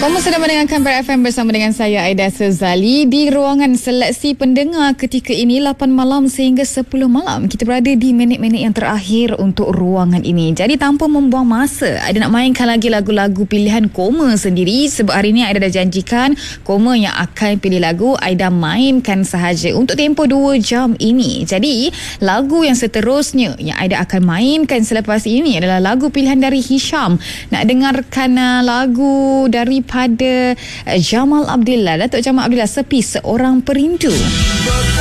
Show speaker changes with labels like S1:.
S1: Kamu sedang mendengarkan Bar FM bersama dengan saya Aida Sezali di ruangan seleksi pendengar ketika ini 8 malam sehingga 10 malam. Kita berada di minit-minit yang terakhir untuk ruangan ini. Jadi tanpa membuang masa, Aida nak mainkan lagi lagu-lagu pilihan Koma sendiri sebab hari ini Aida dah janjikan Koma yang akan pilih lagu Aida mainkan sahaja untuk tempoh 2 jam ini. Jadi lagu yang seterusnya yang Aida akan mainkan selepas ini adalah lagu pilihan dari Hisham. Nak dengarkan lagu daripada Jamal Abdillah, Datuk Jamal Abdillah, Sepi Seorang Perindu.